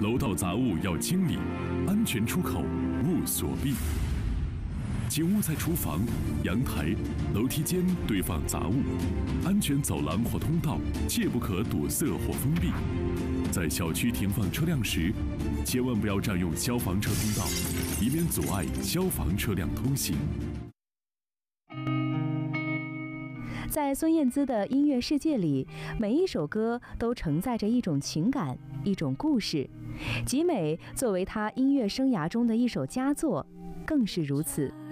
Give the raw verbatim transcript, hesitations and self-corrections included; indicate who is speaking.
Speaker 1: 楼道杂物要清理，安全出口勿锁闭。请勿在厨房、阳台、楼梯间堆放杂物，安全走廊或通道切不可堵塞或封闭。在小区停放车辆时，千万不要占用消防车通道，以免阻碍消防车辆通行。
Speaker 2: 在孙燕姿的音乐世界里，每一首歌都承载着一种情感，一种故事。《极美》作为她音乐生涯中的一首佳作，更是如此。